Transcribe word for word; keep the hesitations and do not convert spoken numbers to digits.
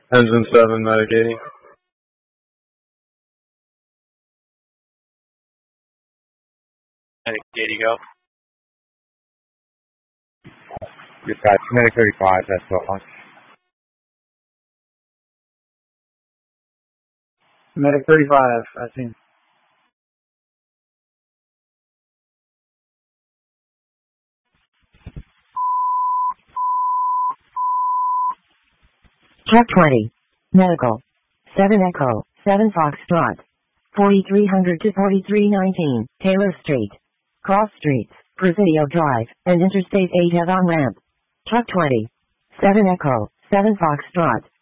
Engine seven medicating. Medicating go. Dispatch, Medic thirty-five, that's what launch. Medic thirty-five, I think. Truck twenty. Medical. seven Echo, seven Foxtrot. forty-three hundred to forty-three nineteen, Taylor Street. Cross Streets, Presidio Drive, and Interstate eight head-on ramp. Truck twenty. seven Echo, seven Foxtrot.